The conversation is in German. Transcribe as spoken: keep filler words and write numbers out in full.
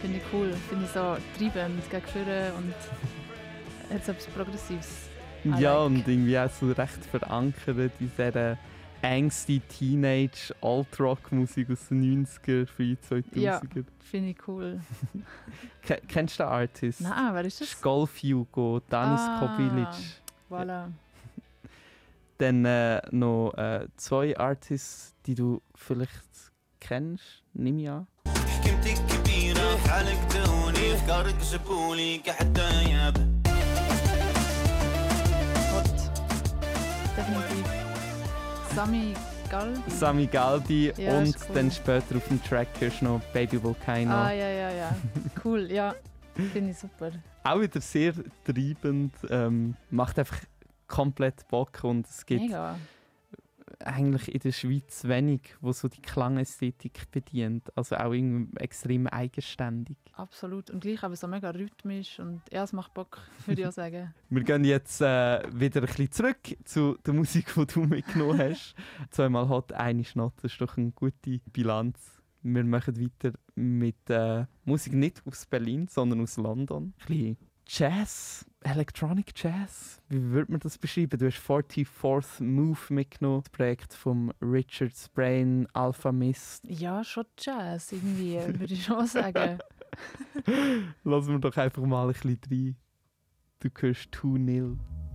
finde ich cool. Finde ich so treibend gegen vorne und hat so etwas Progressives. I Ja, like. und irgendwie auch so recht verankert in dieser angsty Teenage Alt-Rock-Musik aus den neunziger, frühen zweitausender. Ja, finde ich cool. Ke- Kennst du den Artist? Nein, wer ist das? Golf Hugo, Danis Ah. Kobilic. Voilà. Dann äh, noch äh, zwei Artists, die du vielleicht kennst, nehme ich an. حكمتك كبيرة في حالك دوني أفكارك جابولي كحتى يابا Hot. Definitiv. Sami Galbi. Sami Galdi Ja, und ist cool. dann später auf dem Track hörst du noch Baby Volcano. Ah, ja, ja, ja. Cool, ja. Finde ich super. Auch wieder sehr treibend, ähm, macht einfach komplett Bock und es gibt Mega. eigentlich in der Schweiz wenig, wo so die Klangästhetik bedient. Also auch irgendwie extrem eigenständig. Absolut. Und gleich aber so mega rhythmisch und ja, es macht Bock, würde ich auch sagen. Wir gehen jetzt äh, wieder ein bisschen zurück zu der Musik, die du mitgenommen hast. Zweimal Hot, eine Schnott, das ist doch eine gute Bilanz. Wir machen weiter mit äh, Musik nicht aus Berlin, sondern aus London. Ein bisschen Jazz, Electronic Jazz. Wie würde man das beschreiben? Du hast forty-fourth Move mitgenommen, das Projekt von Richard Sprain, Alpha Mist. Ja, schon Jazz irgendwie, würde ich schon sagen. Lassen wir doch einfach mal ein bisschen rein. Du hörst two nil.